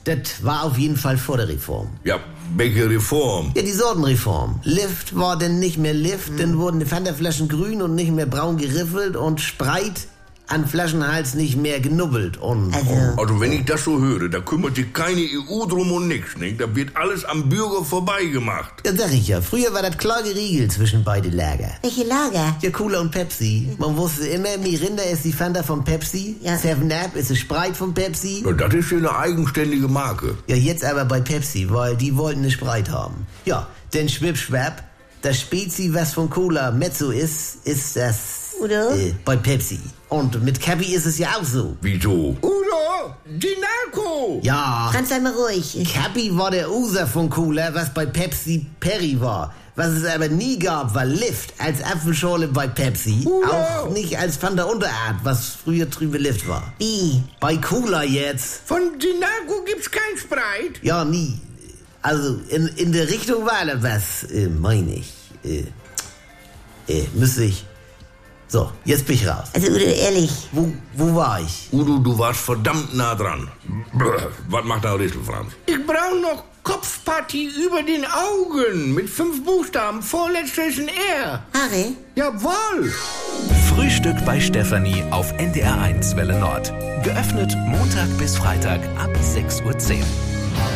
das war auf jeden Fall vor der Reform. Ja, welche Reform? Ja, die Sortenreform. Lift war denn nicht mehr Lift, dann wurden die Fanta-Flaschen grün und nicht mehr braun geriffelt und Spreit an Flaschenhals nicht mehr genubbelt. Also wenn ich das so höre, da kümmert sich keine EU drum und nix, nicht? Da wird alles am Bürger vorbeigemacht. Ja, sag ich ja. Früher war das klar geregelt zwischen beide Lager. Welche Lager? Ja, Cola und Pepsi. Man wusste immer, Mirinda ist die Fanta von Pepsi, Ja. 7-Up ist die Sprite von Pepsi. Ja, das ist ja eine eigenständige Marke. Ja, jetzt aber bei Pepsi, weil die wollten eine Sprite haben. Ja, denn schwipp, das Spezi, was von Cola Mezzo ist das Udo? Bei Pepsi. Und mit Cappy ist es ja auch so. Wieso? Udo, die Narko! Ja, Franz, sei mal ruhig. Cappy war der User von Cola, was bei Pepsi Perry war. Was es aber nie gab, war Lift als Apfelschorle bei Pepsi. Udo! Auch nicht als Fanta Unterart, was früher trübe Lift war. Wie? Bei Cola jetzt. Von Dinago gibt's kein Spreit. Ja, nie. Also, in der Richtung war da was, meine ich. Müsste ich. So, jetzt bin ich raus. Also Udo, ehrlich. Wo war ich? Udo, du warst verdammt nah dran. Was macht der Rätsel, Franz? Ich brauche noch Kopfpartie über den Augen mit 5 Buchstaben. Vorletztes ein R. Harry? Jawohl. Frühstück bei Stefanie auf NDR1 Welle Nord. Geöffnet Montag bis Freitag ab 6:10 Uhr.